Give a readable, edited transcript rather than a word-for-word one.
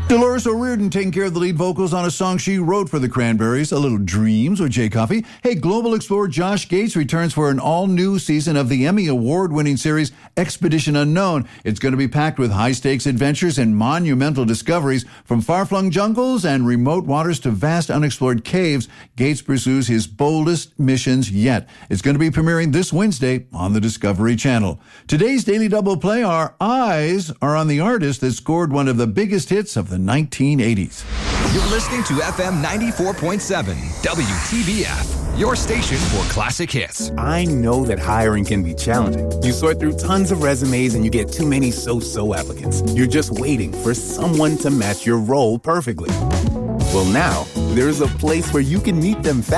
Dolores O'Riordan taking care of the lead vocals on a song she wrote for the Cranberries, A Little Dreams with Jay Coffey. Hey, Global Explorer Josh Gates returns for an all-new season of the Emmy Award-winning series Expedition Unknown. It's going to be packed with high-stakes adventures and monumental discoveries. From far-flung jungles and remote waters to vast unexplored caves, Gates pursues his boldest missions yet. It's going to be premiering this Wednesday on the Discovery Channel. Today's Daily Double Play, our eyes are on the artist that scored one of the biggest hits of the 1980s. You're listening to FM 94.7 WTBF, your station for classic hits. I know that hiring can be challenging. You sort through tons of resumes and you get too many so-so applicants. You're just waiting for someone to match your role perfectly. Well, now there's a place where you can meet them fast.